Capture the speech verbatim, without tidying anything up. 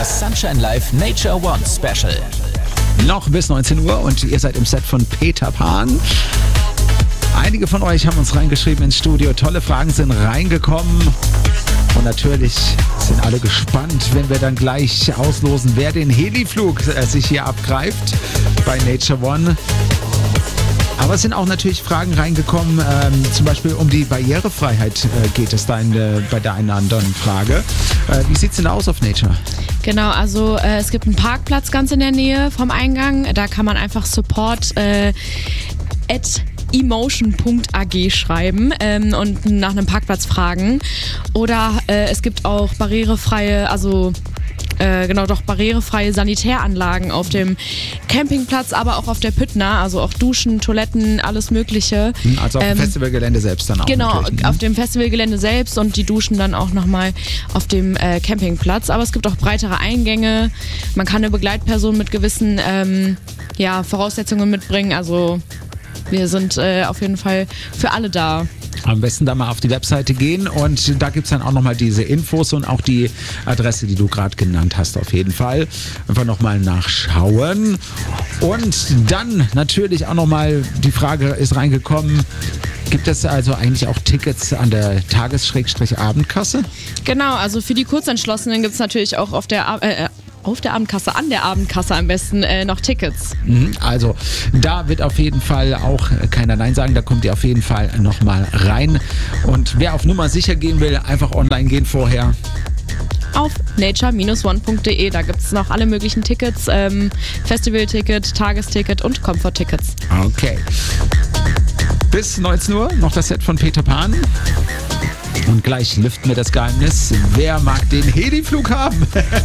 Das Sunshine Live Nature One Special. Noch bis neunzehn Uhr und ihr seid im Set von Peter Pan. Einige von euch haben uns reingeschrieben ins Studio. Tolle Fragen sind reingekommen. Und natürlich sind alle gespannt, wenn wir dann gleich auslosen, wer den Heliflug äh, sich hier abgreift bei Nature One. Aber es sind auch natürlich Fragen reingekommen, ähm, zum Beispiel um die Barrierefreiheit äh, geht es da in, äh, bei der einen anderen Frage. Äh, wie sieht es denn aus auf Nature? Genau, also äh, es gibt einen Parkplatz ganz in der Nähe vom Eingang. Da kann man einfach Support äh, at emotion punkt a g schreiben ähm, und nach einem Parkplatz fragen. Oder äh, es gibt auch barrierefreie, also Äh, genau, doch barrierefreie Sanitäranlagen auf dem Campingplatz, aber auch auf der Püttner, also auch Duschen, Toiletten, alles Mögliche. Also auf dem ähm, Festivalgelände selbst dann auch. Genau, ne? auf dem Festivalgelände selbst und die Duschen dann auch nochmal auf dem äh, Campingplatz. Aber es gibt auch breitere Eingänge. Man kann eine Begleitperson mit gewissen ähm, ja, Voraussetzungen mitbringen. Also wir sind äh, auf jeden Fall für alle da. Am besten da mal auf die Webseite gehen und da gibt es dann auch nochmal diese Infos und auch die Adresse, die du gerade genannt hast, auf jeden Fall. Einfach nochmal nachschauen. Und dann natürlich auch nochmal die Frage ist reingekommen, gibt es also eigentlich auch Tickets an der Tages-Abendkasse? Genau, also für die Kurzentschlossenen gibt es natürlich auch auf der äh, auf der Abendkasse, an der Abendkasse am besten äh, noch Tickets. Also da wird auf jeden Fall auch keiner Nein sagen, da kommt ihr auf jeden Fall nochmal rein. Und wer auf Nummer sicher gehen will, einfach online gehen vorher. Auf nature Bindestrich one punkt de, da gibt es noch alle möglichen Tickets, ähm, Festivalticket, Tagesticket und Komforttickets. Okay. Bis neunzehn Uhr noch das Set von Peter Pan. Und gleich lüften wir das Geheimnis. Wer mag den Heliflug haben?